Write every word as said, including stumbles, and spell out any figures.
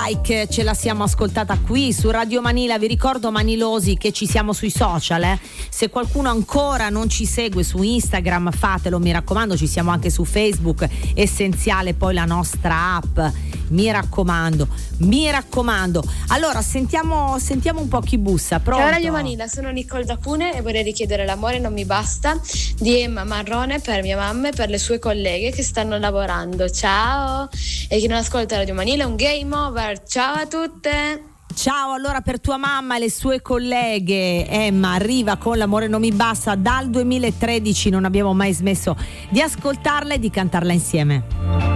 like, ce la siamo ascoltata qui su Radio Manila. Vi ricordo, manilosi, che ci siamo sui social, eh? Se qualcuno ancora non ci segue su Instagram, fatelo, mi raccomando. Ci siamo anche su Facebook, essenziale poi la nostra app, mi raccomando, mi raccomando. Allora sentiamo, sentiamo un po' chi bussa. Pronto? Ciao Radio Manila, sono Nicole da Pune e vorrei richiedere L'amore non mi basta di Emma Marrone per mia mamma e per le sue colleghe che stanno lavorando. Ciao! E chi non ascolta Radio Manila, un game over. Ciao a tutte! Ciao, allora per tua mamma e le sue colleghe, Emma arriva con L'amore non mi basta. Dal duemilatredici non abbiamo mai smesso di ascoltarla e di cantarla insieme.